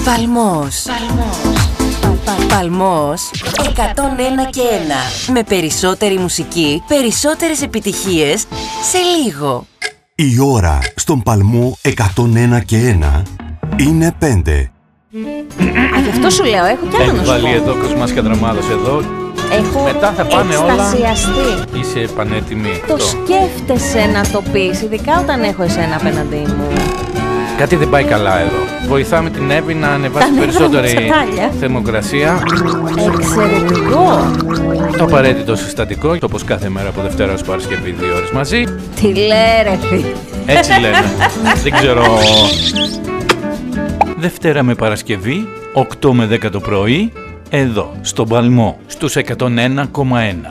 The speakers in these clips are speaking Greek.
Παλμός. Παλμός 101 και 1. Με περισσότερη μουσική, περισσότερες επιτυχίες σε λίγο. Η ώρα στον Παλμό 101 και 1 είναι 5. Γι' αυτό σου λέω, έχω κι άλλο να σου πω. Έχει βάλει εδώ Κοσμάς και Δραμάδος εδώ. Έχω μετά θα πάνε εκστασιαστεί. όλα. Είσαι πανέτοιμη. Το σκέφτεσαι να το πεις, ειδικά όταν έχω εσένα απέναντί μου. Κάτι δεν πάει καλά εδώ. Βοηθάμε την Εύη να ανεβάσει περισσότερη θερμοκρασία. Εξαιρετικό. Το απαραίτητο συστατικό, όπως κάθε μέρα από Δευτέρα ως Παρασκευή 2 ώρες μαζί. Τι λέρε. Έτσι λένε. Δεν ξέρω. Δευτέρα με Παρασκευή, 8 με 10 το πρωί, εδώ, στον Παλμό, στους 101,1.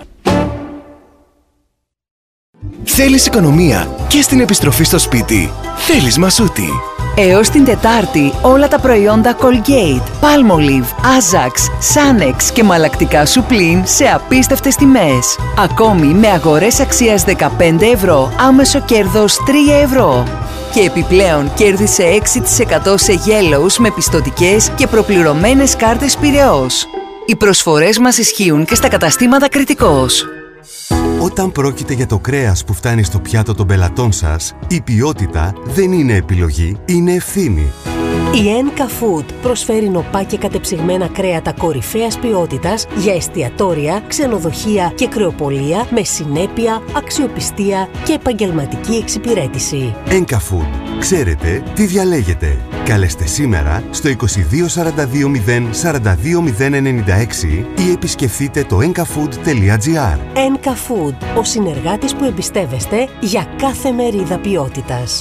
Θέλεις οικονομία και στην επιστροφή στο σπίτι? Θέλεις Μασούτη. Έως την Τετάρτη όλα τα προϊόντα Colgate, Palmolive, Ajax, Sanex και μαλακτικά Supreme σε απίστευτες τιμές. Ακόμη με αγορές αξίας 15 ευρώ, άμεσο κέρδος 3 ευρώ. Και επιπλέον κέρδισε 6% σε Yellows με πιστωτικές και προπληρωμένες κάρτες Πειραιώς. Οι προσφορές μας ισχύουν και στα καταστήματα Κρητικός. Όταν πρόκειται για το κρέας που φτάνει στο πιάτο των πελατών σας, η ποιότητα δεν είναι επιλογή, είναι ευθύνη. Η Enka Food προσφέρει νοπά και κατεψυγμένα κρέατα κορυφαίας ποιότητας για εστιατόρια, ξενοδοχεία και κρεοπολία με συνέπεια, αξιοπιστία και επαγγελματική εξυπηρέτηση. Enka Food. Ξέρετε τι διαλέγετε. Καλέστε σήμερα στο 22 42 0 42 096 ή επισκεφτείτε το enkafood.gr. Enka Food, ο συνεργάτης που εμπιστεύεστε για κάθε μερίδα ποιότητας.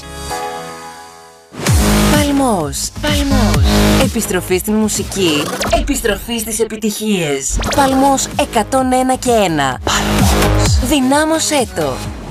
Παλμός. Επιστροφή στην μουσική, επιστροφή στις επιτυχίες. Παλμός 101 και 1. Παλμός. Δυνάμωσέ το.